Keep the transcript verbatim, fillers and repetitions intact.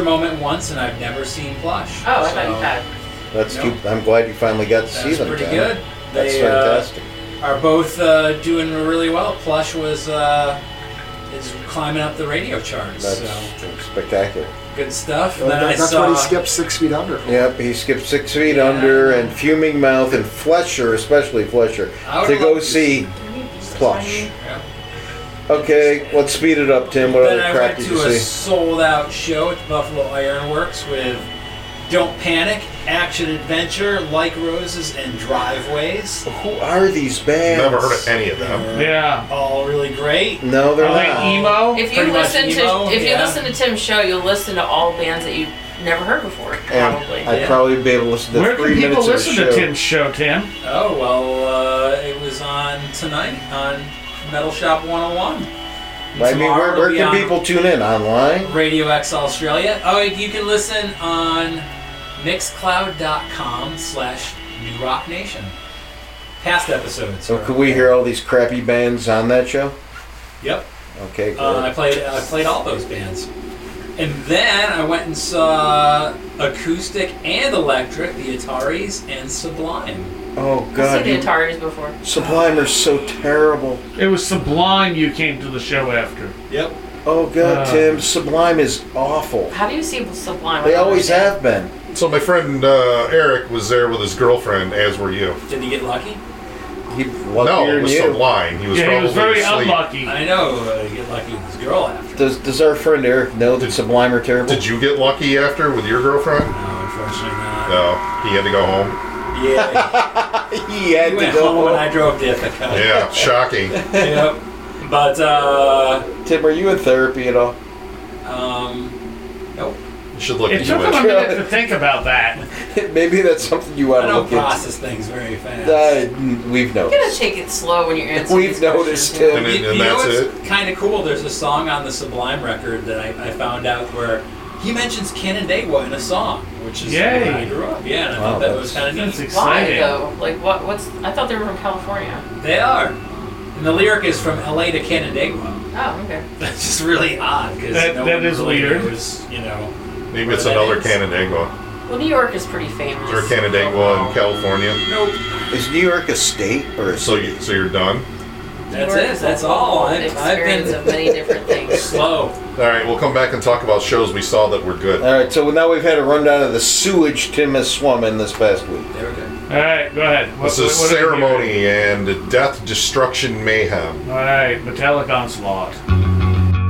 moment once, and I've never seen Plush. Oh, I so thought you had. That's No. too, I'm glad you finally got to see That's them. pretty Tom. good. That's They, fantastic. Uh, are both uh, doing really well. Plush was uh, is climbing up the radio charts. That's so spectacular. good stuff. Well, And then that- I that's saw, what he skipped six feet under for. Yep, he skipped Six Feet Yeah. Under and Fuming Mouth and Flesher, especially Flesher, I to would've go loved to see Plush. Yeah. Okay, let's speed it up, Tim. What Then other I crap went did to you a see? sold-out show at the Buffalo Iron Works with Don't Panic, Action Adventure, Like Roses, and Driveways. Who are these bands? Never heard of any of them. Yeah. All really great. No, they're Are they not. emo? If you Pretty much listen emo, to if you yeah. listen to Tim's show, you'll listen to all bands that you've never heard before. And Probably. I'd Yeah. probably be able to listen to Where three can people minutes of listen the to show. Tim's show, Tim? Oh, well, uh, it was on tonight on Metal Shop one oh one. And I mean, tomorrow where, it'll where be can on people tune in? Online? Radio X Australia. Oh, you can listen on mixcloud.com slash New Rock Nation. Past episodes. So are- could we hear all these crappy bands on that show? Yep. Okay, good. Uh, I played I played all those bands. And then I went and saw Acoustic and Electric, the Ataris, and Sublime. oh, I've God. seen You, the Ataris before. Sublimer's so terrible. It was Sublime you came to the show after. Yep. Oh, God, Uh. Tim. Sublime is awful. How do you see Sublime? I They don't always understand. have been. So my friend uh, Eric was there with his girlfriend, as were you. Did he get lucky? He No, luckier it than was you. Sublime. He was Yeah, he probably was very asleep. unlucky. I know. Uh, he get lucky with his girl after. Does Does our friend Eric know that Sublime are terrible? Did you get lucky after with your girlfriend? No, unfortunately not. No, he had to go home. Yeah. he had He to went go. home and I drove to Ithaca. Yeah, shocking. Yep. But, uh, Tim, are you in therapy at all? um, nope. You should look It into took him a it. minute to think about that. Maybe that's something you I want to don't look into. process things very fast. Uh, we've You gotta noticed. take it slow when you're answering. We've these questions, noticed you know? it. And, then- You, and you know that's what's it. kind of cool? There's a song on the Sublime record that I, I found out where he mentions Canandaigua in a song, which is Yay. where I grew up. Yeah, and I Wow, thought that was that's- kind of That's neat. Why exciting. though? Like what? What's? I thought they were from California. They are. And the lyric is from L A to Canandaigua. Oh, okay. That's just really odd because That- no that one is really weird. knows, you know. Maybe where it's that another is. Canandaigua. Well, New York is pretty famous. Is there a Canandaigua in California? Nope. Is New York a state or a So city? you, so you're done? That's New York it. is That's a all. whole I've, I've experience been of many different things. slow. All right, we'll come back and talk about shows we saw that were good. All right, so now we've had a rundown of the sewage Tim has swum in this past week. There we go. All right, go ahead. What, This is what- what are we Ceremony and Death, Destruction, Mayhem. hearing? All right, Metallic Onslaught.